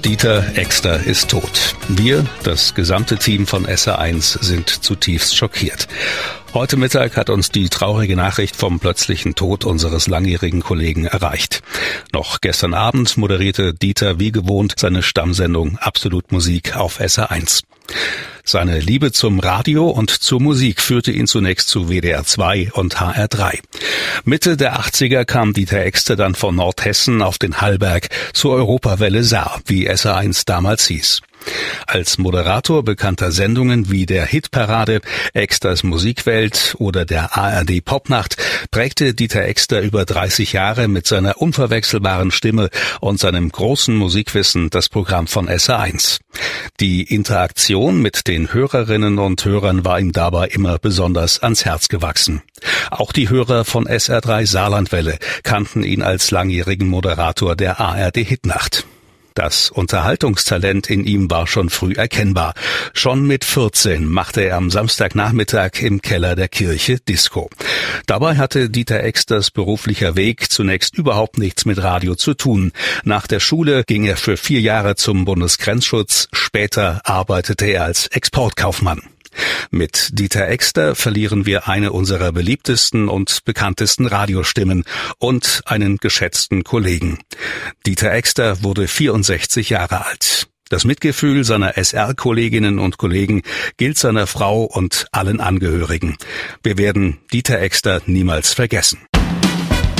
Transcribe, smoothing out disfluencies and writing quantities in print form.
Dieter Exter ist tot. Wir, das gesamte Team von SR1, sind zutiefst schockiert. Heute Mittag hat uns die traurige Nachricht vom plötzlichen Tod unseres langjährigen Kollegen erreicht. Noch gestern Abend moderierte Dieter wie gewohnt seine Stammsendung Absolut Musik auf SR1. Seine Liebe zum Radio und zur Musik führte ihn zunächst zu WDR 2 und HR3. Mitte der 80er kam Dieter Exter dann von Nordhessen auf den Hallberg zur Europawelle Saar, wie SR1 damals hieß. Als Moderator bekannter Sendungen wie der Hitparade, Exters Musikwelt oder der ARD Popnacht prägte Dieter Exter über 30 Jahre mit seiner unverwechselbaren Stimme und seinem großen Musikwissen das Programm von SR1. Die Interaktion mit den Hörerinnen und Hörern war ihm dabei immer besonders ans Herz gewachsen. Auch die Hörer von SR3 Saarlandwelle kannten ihn als langjährigen Moderator der ARD Hitnacht. Das Unterhaltungstalent in ihm war schon früh erkennbar. Schon mit 14 machte er am Samstagnachmittag im Keller der Kirche Disco. Dabei hatte Dieter Exters beruflicher Weg zunächst überhaupt nichts mit Radio zu tun. Nach der Schule ging er für 4 Jahre zum Bundesgrenzschutz. Später arbeitete er als Exportkaufmann. Mit Dieter Exter verlieren wir eine unserer beliebtesten und bekanntesten Radiostimmen und einen geschätzten Kollegen. Dieter Exter wurde 64 Jahre alt. Das Mitgefühl seiner SR-Kolleginnen und Kollegen gilt seiner Frau und allen Angehörigen. Wir werden Dieter Exter niemals vergessen.